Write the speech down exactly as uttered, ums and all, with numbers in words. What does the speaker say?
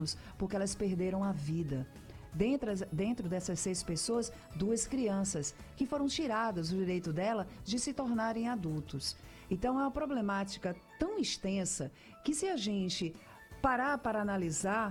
porque elas perderam a vida. Dentro, dentro dessas seis pessoas, duas crianças, que foram tiradas o direito dela de se tornarem adultos. Então, é uma problemática tão extensa que, se a gente parar para analisar,